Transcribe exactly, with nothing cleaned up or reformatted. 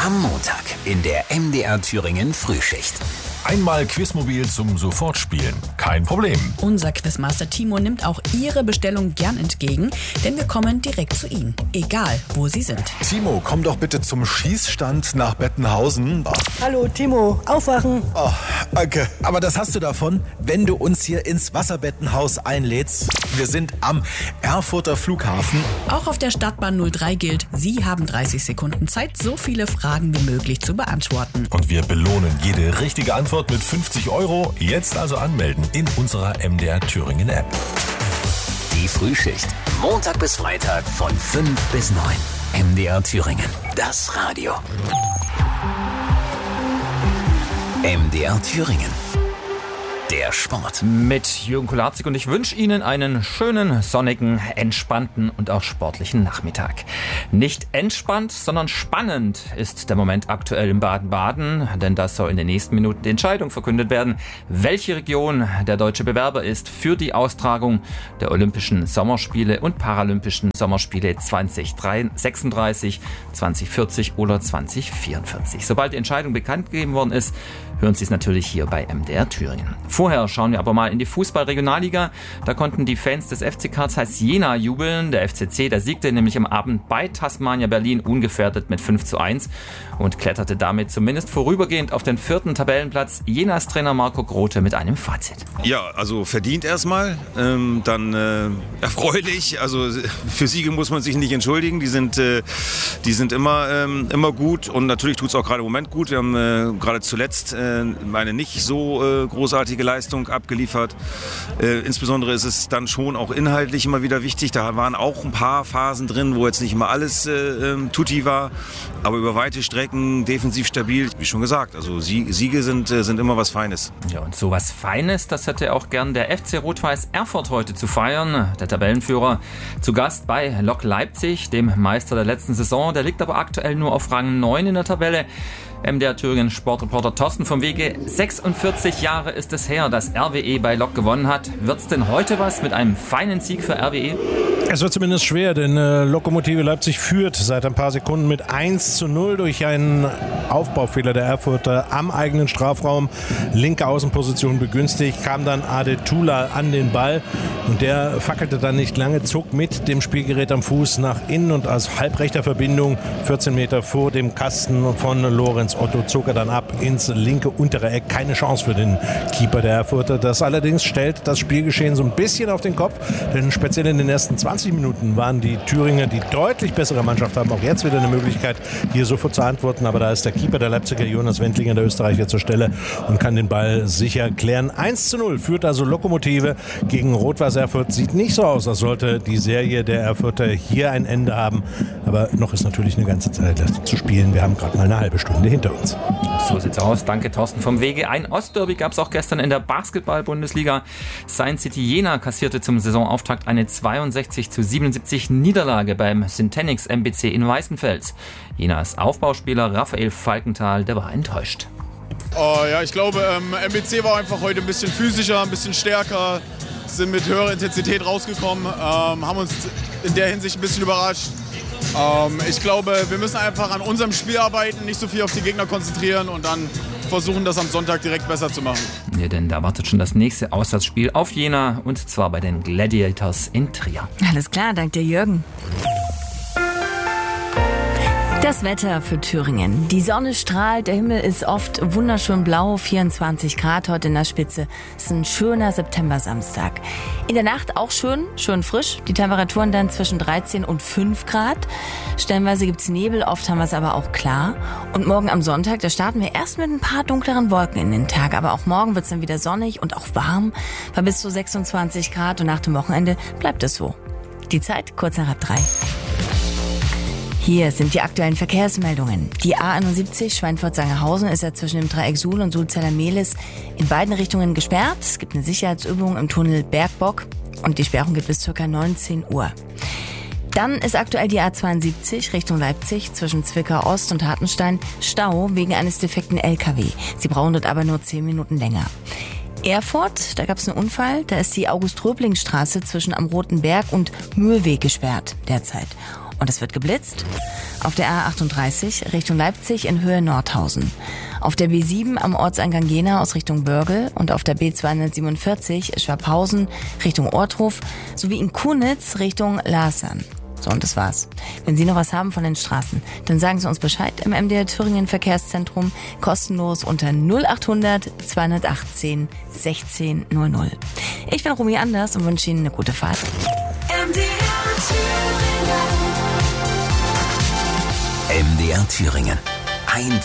Am Montag in der M D R Thüringen Frühschicht. Einmal Quizmobil zum Sofortspielen. Kein Problem. Unser Quizmaster Timo nimmt auch Ihre Bestellung gern entgegen, denn wir kommen direkt zu Ihnen, egal wo Sie sind. Timo, komm doch bitte zum Schießstand nach Bettenhausen. Oh. Hallo Timo, aufwachen. Oh, danke. Aber das hast du davon, wenn du uns hier ins Wasserbettenhaus einlädst. Wir sind am Erfurter Flughafen. Auch auf der Stadtbahn null drei gilt, Sie haben dreißig Sekunden Zeit, so viele Fragen wie möglich zu beantworten. Und wir belohnen jede richtige Antwort mit fünfzig Euro. Jetzt also anmelden in unserer M D R Thüringen App. Die Frühschicht. Montag bis Freitag von fünf bis neun. M D R Thüringen. Das Radio. M D R Thüringen. Der Sport. Mit Jürgen Kularzig und ich wünsche Ihnen einen schönen, sonnigen, entspannten und auch sportlichen Nachmittag. Nicht entspannt, sondern spannend ist der Moment aktuell in Baden-Baden, denn das soll in den nächsten Minuten die Entscheidung verkündet werden, welche Region der deutsche Bewerber ist für die Austragung der Olympischen Sommerspiele und Paralympischen Sommerspiele zwanzig sechsunddreißig, zwanzig vierzig oder zwanzig vierundvierzig. Sobald die Entscheidung bekannt gegeben worden ist, hören Sie es natürlich hier bei M D R Thüringen. Vorher schauen wir aber mal in die Fußball-Regionalliga. Da konnten die Fans des F C Carl Zeiss Jena jubeln. Der F C C, der siegte nämlich am Abend bei Tasmania Berlin ungefährdet mit fünf zu eins und kletterte damit zumindest vorübergehend auf den vierten Tabellenplatz. Jenas Trainer Marco Grote mit einem Fazit. Ja, also verdient erstmal, ähm, dann äh, erfreulich. Also für Siege muss man sich nicht entschuldigen. Die sind, äh, die sind immer, ähm, immer gut und natürlich tut es auch gerade im Moment gut. Wir haben äh, gerade zuletzt äh, eine nicht so äh, großartige Leistung abgeliefert. Äh, insbesondere ist es dann schon auch inhaltlich immer wieder wichtig. Da waren auch ein paar Phasen drin, wo jetzt nicht immer alles äh, ähm, tutti war, aber über weite Strecken defensiv stabil, wie schon gesagt. Also Siege sind, äh, sind immer was Feines. Ja, und so was Feines, das hätte auch gern der F C Rot-Weiß Erfurt heute zu feiern. Der Tabellenführer zu Gast bei Lok Leipzig, dem Meister der letzten Saison. Der liegt aber aktuell nur auf Rang neun in der Tabelle. M D R Thüringen Sportreporter Thorsten vom Wege. sechsundvierzig Jahre ist es her, dass R W E bei Lok gewonnen hat. Wird's denn heute was mit einem feinen Sieg für R W E? Es wird zumindest schwer, denn äh, Lokomotive Leipzig führt seit ein paar Sekunden mit eins zu null durch einen Aufbaufehler der Erfurter am eigenen Strafraum. Linke Außenposition begünstigt, kam dann Ade Tula an den Ball und der fackelte dann nicht lange, zog mit dem Spielgerät am Fuß nach innen und aus halbrechter Verbindung vierzehn Meter vor dem Kasten von Lorenz Otto zog er dann ab ins linke untere Eck. Keine Chance für den Keeper der Erfurter. Das allerdings stellt das Spielgeschehen so ein bisschen auf den Kopf, denn speziell in den ersten zwanzig Minuten waren die Thüringer die deutlich bessere Mannschaft, haben auch jetzt wieder eine Möglichkeit, hier sofort zu antworten, aber da ist der Keeper der Leipziger Jonas Wendlinger, der Österreicher, zur Stelle und kann den Ball sicher klären. eins zu null führt also Lokomotive gegen Rot-Weiß Erfurt. Sieht nicht so aus, als sollte die Serie der Erfurter hier ein Ende haben, aber noch ist natürlich eine ganze Zeit zu spielen. Wir haben gerade mal eine halbe Stunde hinter uns. So sieht's aus. Danke, Thorsten vom Wege. Ein Ostderby gab es auch gestern in der Basketball-Bundesliga. Science City Jena kassierte zum Saisonauftakt eine zweiundsechzig zu siebenundsiebzig Niederlage beim Syntenix M B C in Weißenfels. Jenas Aufbauspieler Raphael Falkenthal, der war enttäuscht. Oh, ja, ich glaube, ähm, M B C war einfach heute ein bisschen physischer, ein bisschen stärker, sind mit höherer Intensität rausgekommen, ähm, haben uns in der Hinsicht ein bisschen überrascht. Ähm, ich glaube, wir müssen einfach an unserem Spiel arbeiten, nicht so viel auf die Gegner konzentrieren und dann versuchen, das am Sonntag direkt besser zu machen. Ja, denn da wartet schon das nächste Auswärtsspiel auf Jena und zwar bei den Gladiators in Trier. Alles klar, danke dir, Jürgen. Das Wetter für Thüringen. Die Sonne strahlt, der Himmel ist oft wunderschön blau, vierundzwanzig Grad heute in der Spitze. Es ist ein schöner September-Samstag. In der Nacht auch schön, schön frisch. Die Temperaturen dann zwischen dreizehn und fünf Grad. Stellenweise gibt's Nebel, oft haben wir es aber auch klar. Und morgen am Sonntag, da starten wir erst mit ein paar dunkleren Wolken in den Tag. Aber auch morgen wird's dann wieder sonnig und auch warm, bei bis zu sechsundzwanzig Grad. Und nach dem Wochenende bleibt es so. Die Zeit kurz nach halb drei. Hier sind die aktuellen Verkehrsmeldungen. Die A einundsiebzig Schweinfurt-Sangerhausen ist ja zwischen dem Dreieck Suhl und Sulzeller-Mehlis in beiden Richtungen gesperrt. Es gibt eine Sicherheitsübung im Tunnel Bergbock und die Sperrung geht bis ca. neunzehn Uhr. Dann ist aktuell die A zweiundsiebzig Richtung Leipzig zwischen Zwickau Ost und Hartenstein Stau wegen eines defekten L K W. Sie brauchen dort aber nur zehn Minuten länger. Erfurt, da gab es einen Unfall, da ist die August-Röbling-Straße zwischen am Roten Berg und Mühlweg gesperrt derzeit. Und es wird geblitzt. Auf der A achtunddreißig Richtung Leipzig in Höhe Nordhausen. Auf der B sieben am Ortseingang Jena aus Richtung Börgel und auf der B zweihundertsiebenundvierzig Schwabhausen Richtung Ortruf sowie in Kunitz Richtung Lasern. So, und das war's. Wenn Sie noch was haben von den Straßen, dann sagen Sie uns Bescheid im M D R Thüringen Verkehrszentrum, kostenlos unter null achthundert zweihundertachtzehn sechzehn null null. Ich bin Romy Anders und wünsche Ihnen eine gute Fahrt. M D R Thüringen. M D R Thüringen. Einfach